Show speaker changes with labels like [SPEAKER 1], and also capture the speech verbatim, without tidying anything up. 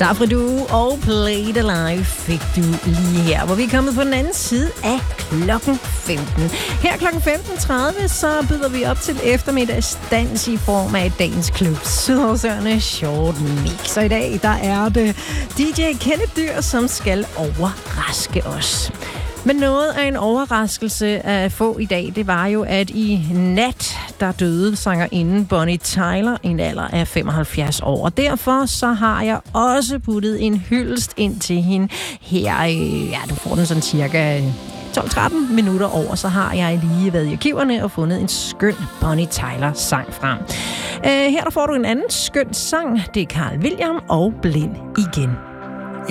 [SPEAKER 1] Safri Duo og Play It Alive fik du lige her, hvor vi er kommet på den anden side af klokken femten. Her klokken femten tredive, så byder vi op til eftermiddagsdans i form af dagens klub Sydhavsøerne Short Mix. Og i dag, der er det D J Kenneth Dyr, som skal overraske os. Men noget af en overraskelse at få i dag, det var jo, at i nat, der døde sangerinden Bonnie Tyler i en alder af femoghalvfjerds år. Og derfor så har jeg også puttet en hyldest ind til hende her. Ja, du får den sådan cirka tolv tretten minutter over, så har jeg lige været i arkiverne og fundet en skøn Bonnie Tyler-sang frem. Her der får du en anden skøn sang. Det er Carl William og Blind igen.